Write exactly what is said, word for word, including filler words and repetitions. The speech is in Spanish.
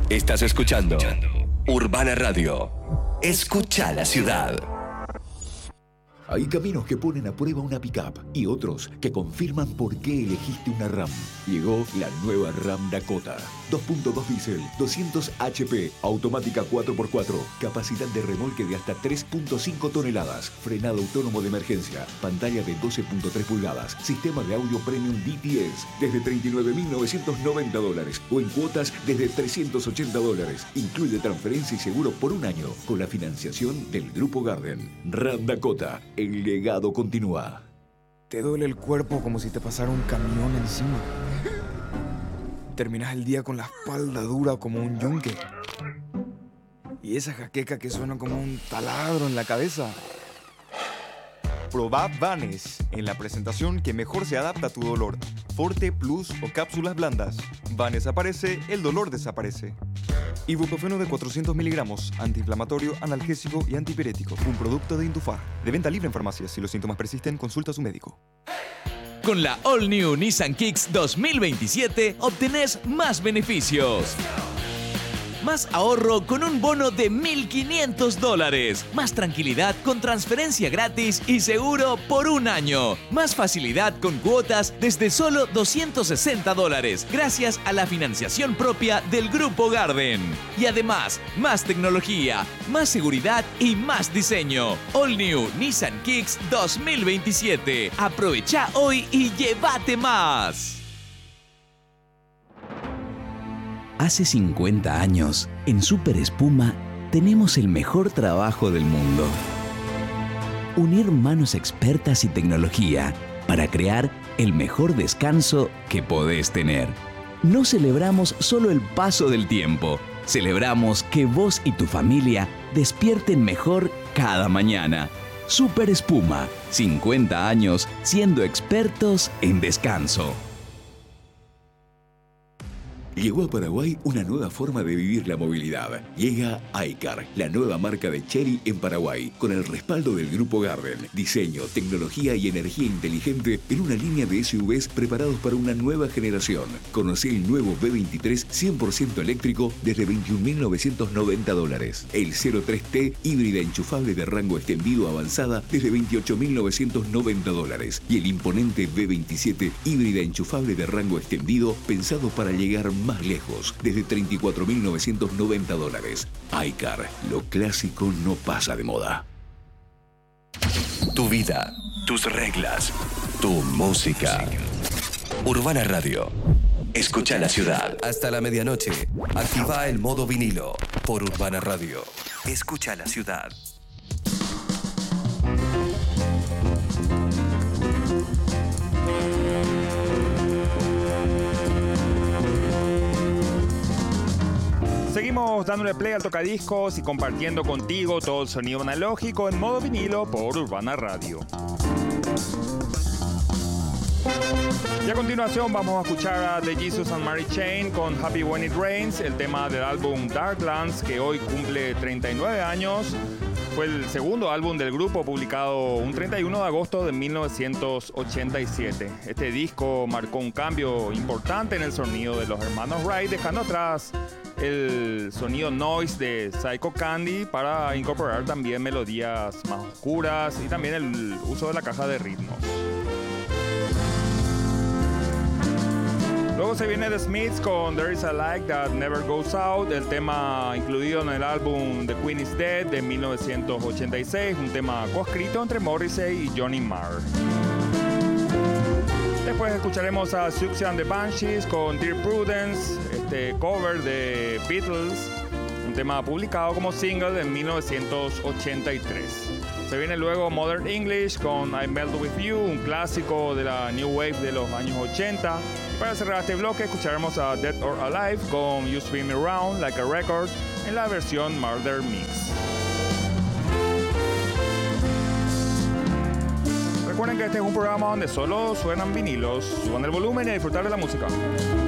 Estás escuchando Urbana Radio. Escucha la ciudad. Hay caminos que ponen a prueba una pick-up y otros que confirman por qué elegiste una RAM. Llegó la nueva RAM Dakota. dos punto dos diésel, doscientos H P, automática cuatro por cuatro, capacidad de remolque de hasta tres punto cinco toneladas, frenado autónomo de emergencia, pantalla de doce punto tres pulgadas, sistema de audio premium D T S, desde treinta y nueve mil novecientos noventa dólares o en cuotas desde trescientos ochenta dólares. Incluye transferencia y seguro por un año con la financiación del Grupo Garden. RAM Dakota. El legado continúa. Te duele el cuerpo como si te pasara un camión encima. Terminas el día con la espalda dura como un yunque. Y esa jaqueca que suena como un taladro en la cabeza. Probá Vanes en la presentación que mejor se adapta a tu dolor. Forte, Plus o cápsulas blandas. Vanes aparece, el dolor desaparece. Ibuprofeno de cuatrocientos miligramos, antiinflamatorio, analgésico y antipirético. Un producto de Intufar. De venta libre en farmacias. Si los síntomas persisten, consulta a su médico. Con la All New Nissan Kicks dos mil veintisiete obtenés más beneficios. Más ahorro con un bono de mil quinientos dólares. Más tranquilidad con transferencia gratis y seguro por un año. Más facilidad con cuotas desde solo doscientos sesenta dólares. Gracias a la financiación propia del Grupo Garden. Y además, más tecnología, más seguridad y más diseño. All New Nissan Kicks dos mil veintisiete. Aprovecha hoy y llévate más. Hace cincuenta años, en Super Espuma, tenemos el mejor trabajo del mundo. Unir manos expertas y tecnología para crear el mejor descanso que podés tener. No celebramos solo el paso del tiempo, celebramos que vos y tu familia despierten mejor cada mañana. Super Espuma, cincuenta años siendo expertos en descanso. Llegó a Paraguay una nueva forma de vivir la movilidad. Llega iCar, la nueva marca de Chery en Paraguay, con el respaldo del Grupo Garden. Diseño, tecnología y energía inteligente en una línea de S U Vs preparados para una nueva generación. Conocé el nuevo B veintitrés cien por ciento eléctrico desde veintiún mil novecientos noventa dólares. El cero tres T híbrida enchufable de rango extendido avanzada desde veintiocho mil novecientos noventa dólares. Y el imponente B veintisiete híbrida enchufable de rango extendido pensado para llegar más más lejos, desde treinta y cuatro mil novecientos noventa dólares. iCar, lo clásico no pasa de moda. Tu vida, tus reglas, tu música. Urbana Radio. Escucha la ciudad. Hasta la medianoche. Activa el modo vinilo por Urbana Radio. Escucha la ciudad. Seguimos dándole play al tocadiscos y compartiendo contigo todo el sonido analógico en modo vinilo por Urbana Radio. Y a continuación vamos a escuchar a The Jesus and Mary Chain con Happy When It Rains, el tema del álbum Darklands, que hoy cumple treinta y nueve años. Fue el segundo álbum del grupo, publicado un treinta y uno de agosto de mil novecientos ochenta y siete. Este disco marcó un cambio importante en el sonido de los hermanos Wright, dejando atrás el sonido noise de Psycho Candy para incorporar también melodías más oscuras y también el uso de la caja de ritmos. Luego se viene The Smiths con There Is a Light That Never Goes Out, el tema incluido en el álbum The Queen Is Dead de mil novecientos ochenta y seis, un tema coescrito entre Morrissey y Johnny Marr. Después escucharemos a Siouxsie and the Banshees con Dear Prudence, este cover de Beatles, un tema publicado como single en mil novecientos ochenta y tres. Se viene luego Modern English con I Melt With You, un clásico de la New Wave de los años ochenta. Y para cerrar este bloque escucharemos a Dead or Alive con You Spin Me Around Like a Record en la versión Murder Mix. Recuerden que este es un programa donde solo suenan vinilos. Suban el volumen y a disfrutar de la música.